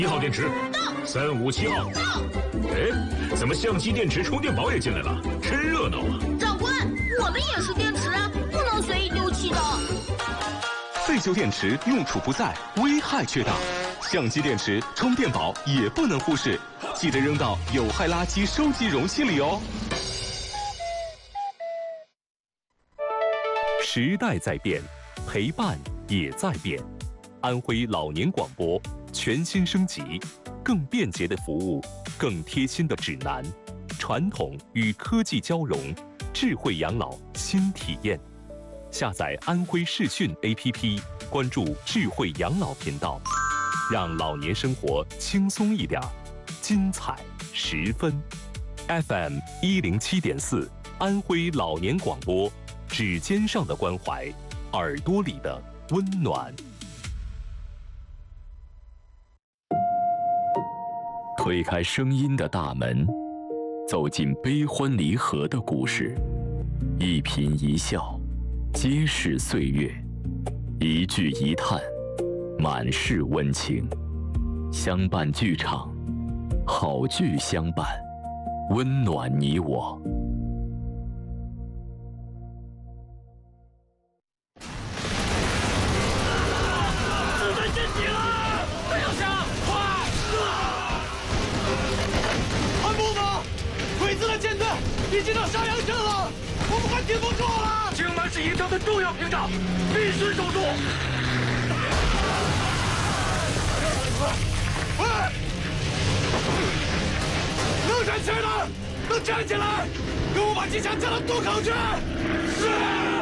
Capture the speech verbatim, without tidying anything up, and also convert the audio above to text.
一号电池到，三五七号到。哎，怎么相机、电池、充电宝也进来了？真热闹啊！ 长官，我们也是电池啊，不能随意丢弃的。 废旧电池用处不再，危害却大。相机、电池、充电宝也不能忽视，记得扔到有害垃圾收集容器里哦。时代在变，陪伴也在变。安徽老年广播全新升级，更便捷的服务，更贴心的指南，传统与科技交融，智慧养老新体验。下载安徽视讯 A P P， 关注智慧养老频道，让老年生活轻松一点，精彩十分。F M 一零七点四，安徽老年广播，指尖上的关怀，耳朵里的温暖。 推开声音的大门，走进悲欢离合的故事，一颦一笑，皆是岁月；一句一叹，满是温情。相伴剧场，好剧相伴，温暖你我。 子弹进击了！不要想，快！ 参谋长，鬼子的舰队已经到沙洋镇了，我们快挺不住了！ 荆门是营城的重要屏障，必须守住！ 喂，能站起来的，能站起来，跟我把机枪架到渡口去！是。